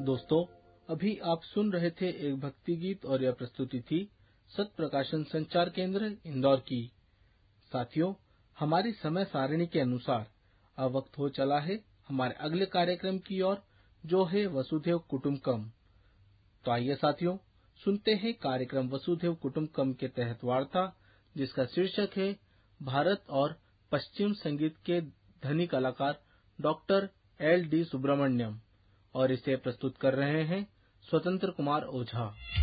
दोस्तों, अभी आप सुन रहे थे एक भक्ति गीत और यह प्रस्तुति थी सत प्रकाशन संचार केंद्र इंदौर की। साथियों, हमारी समय सारिणी के अनुसार अब वक्त हो चला है हमारे अगले कार्यक्रम की ओर, जो है वसुधैव कुटुंबकम। तो आइए साथियों, सुनते हैं कार्यक्रम वसुधैव कुटुंबकम के तहत वार्ता, जिसका शीर्षक है भारत और पश्चिम संगीत के धनी कलाकार डॉक्टर L.D. सुब्रमण्यम, और इसे प्रस्तुत कर रहे हैं स्वतंत्र कुमार ओझा।